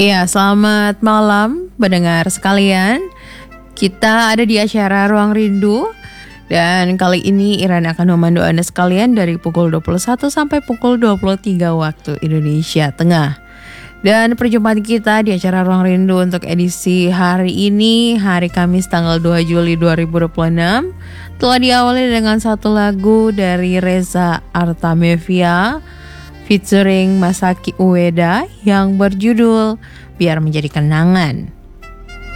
Iya, selamat malam pendengar sekalian. Kita ada di acara Ruang Rindu. Dan kali ini Iran akan memandu Anda sekalian dari pukul 21 sampai pukul 23 waktu Indonesia Tengah. Dan perjumpaan kita di acara Ruang Rindu untuk edisi hari ini, hari Kamis tanggal 2 Juli 2026, telah diawali dengan satu lagu dari Reza Artamevia featuring Masaki Ueda yang berjudul Biar Menjadi Kenangan.